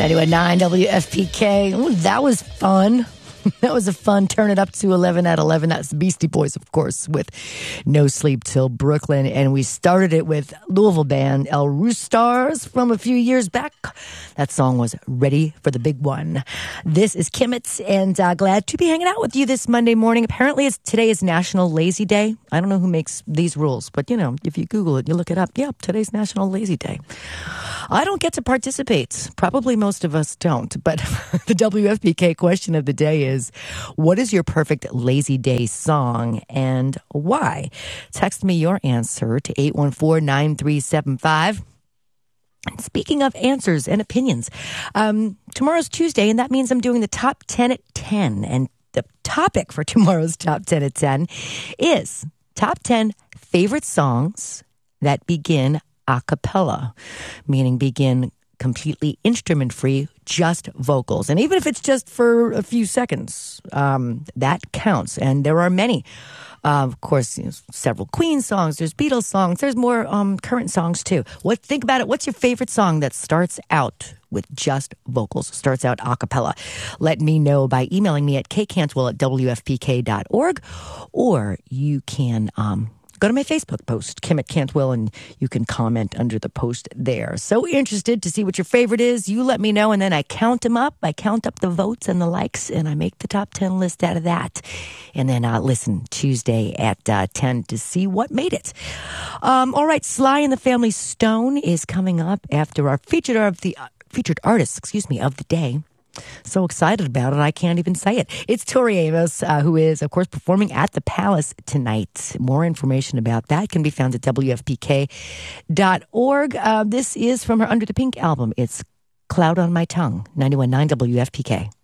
91.9 WFPK. Ooh, that was fun. That was a fun turn it up to 11 at 11. That's Beastie Boys, of course, with No Sleep Till Brooklyn. And we started it with Louisville band El Roostars from a few years back. That song was Ready for the Big One. This is Kimmets, and glad to be hanging out with you this Monday morning. Apparently, today is National Lazy Day. I don't know who makes these rules, but, you know, if you Google it, you look it up. Yeah, today's National Lazy Day. I don't get to participate. Probably most of us don't. But the WFPK question of the day is, what is your perfect lazy day song and why? Text me your answer to 814-9375. And speaking of answers and opinions, tomorrow's Tuesday, and that means I'm doing the top 10 at 10. And the topic for tomorrow's top 10 at 10 is top 10 favorite songs that begin a cappella, meaning begin completely instrument-free, just vocals. And even if it's just for a few seconds, that counts. And there are many. Of course, several Queen songs, there's Beatles songs, there's more current songs too. Think about it. What's your favorite song that starts out with just vocals, starts out a cappella? Let me know by emailing me at kcantwell@wfpk.org, or you can go to my Facebook post, Kim at Cantwell, and you can comment under the post there. So interested to see what your favorite is. You let me know, and then I count them up. I count up the votes and the likes, and I make the top 10 list out of that. And then listen Tuesday at 10 to see what made it. All right, Sly and the Family Stone is coming up after our featured artist, of the day. So excited about it, I can't even say it. It's Tori Amos, who is, of course, performing at the Palace tonight. More information about that can be found at WFPK.org. This is from her Under the Pink album. It's Cloud on My Tongue, 91.9 WFPK.